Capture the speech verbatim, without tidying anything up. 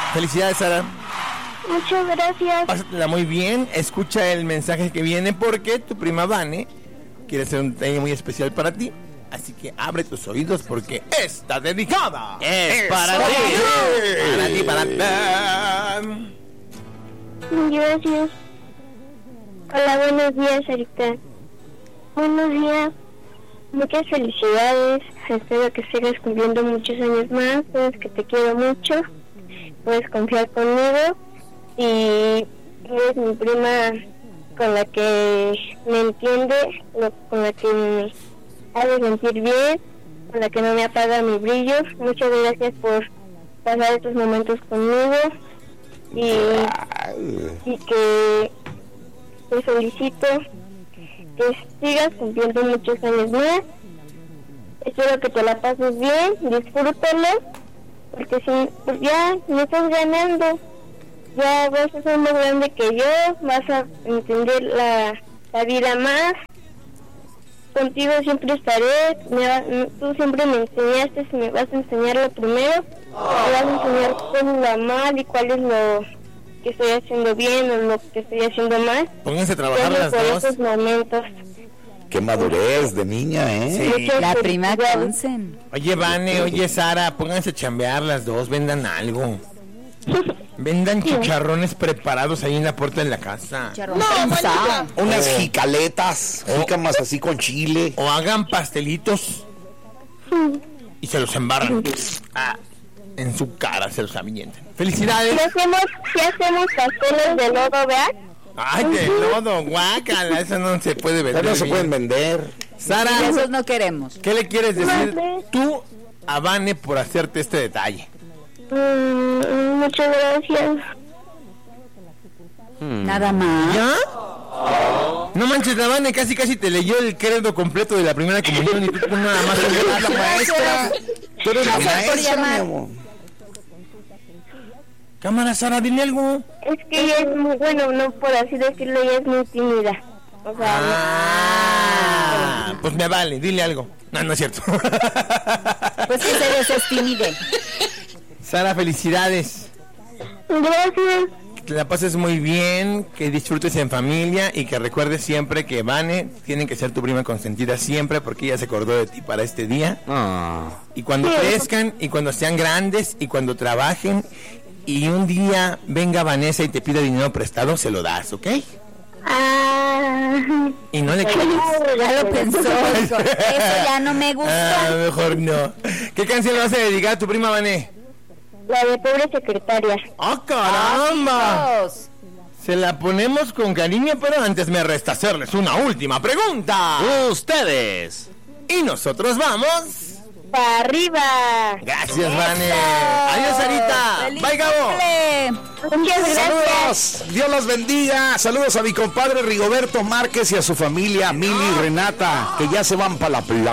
Felicidades, Sara. Muchas gracias. Pásatela muy bien. Escucha el mensaje que viene porque tu prima Vane quiere hacer un detalle muy especial para ti. Así que abre tus oídos porque está dedicada. Es para ti. Para ti, para ti. Gracias. Hola, buenos días, Erika. Buenos días. Muchas felicidades. Espero que sigas cumpliendo muchos años más. Sabes que te quiero mucho. Puedes confiar conmigo. Y eres mi prima con la que me entiende, con la que me hace sentir bien, con la que no me apaga mi brillo. Muchas gracias por pasar estos momentos conmigo y, y que te felicito, que sigas cumpliendo muchos años más. Espero que te la pases bien, disfrútalo, porque si pues ya me estás ganando, ya vas a ser más grande que yo, vas a entender la, la vida más. Contigo siempre estaré, me va, tú siempre me enseñaste, me vas a enseñar lo primero, me vas a enseñar cuál es lo mal y cuál es lo que estoy haciendo bien o lo que estoy haciendo mal. Pónganse a trabajar las por dos. esos momentos. Qué madurez de niña, ¿eh? Sí. La prima Consen. Oye, Vane, oye, Sara, pónganse a chambear las dos, vendan algo. Vendan chicharrones preparados ahí en la puerta de la casa. No, manita. Unas Oh. jicaletas, jícamas así con chile. O hagan pastelitos y se los embarran. Ah, en su cara se los avientan. ¡Felicidades! Si hacemos, si hacemos pasteles de lodo, ¿verdad? ¡Ay, de lodo! ¡Guácala! Eso no se puede vender. Pero no se bien. pueden vender. Sara, Y esos no queremos. ¿qué le quieres decir No sé. tú a Vane por hacerte este detalle? Mm, muchas gracias. Nada más. ¿Ya? No manches, la Vane casi casi te leyó el credo completo de la primera comunión y tú nada más. Tú eres la maestra. Tú eres la Gracias por maestra, mi llamar. amor. Cámara, Sara, dile algo. Es que ella es muy, bueno, no por así decirlo, ella es muy tímida. O sea, Ah, pues me vale, dile algo. No, no es cierto. Pues que se desestimide. Sara, felicidades. no. Gracias. Que la pases muy bien, que disfrutes en familia y que recuerdes siempre que Vane tiene que ser tu prima consentida siempre porque ella se acordó de ti para este día. Ah. Y cuando crezcan y cuando sean grandes y cuando trabajen y un día venga Vanessa y te pida dinero prestado, se lo das, ¿ok? Ah, Y no le quieres. Ya lo pensó. Dijo, eso ya no me gusta. Ah, mejor no. ¿Qué canción le vas a dedicar a tu prima Vané? la de pobre secretaria. ¡Ah, caramba! Chicos, Se la ponemos con cariño, pero antes me resta hacerles una última pregunta. Ustedes. Y nosotros vamos. ¡Para arriba! Gracias, Vane. Adiós, Sarita. ¡Feliz Bye, Gabo. cumple! Muchas gracias. Saludos, Dios los bendiga. Saludos a mi compadre Rigoberto Márquez y a su familia, Mili y Renata, que ya se van para la playa.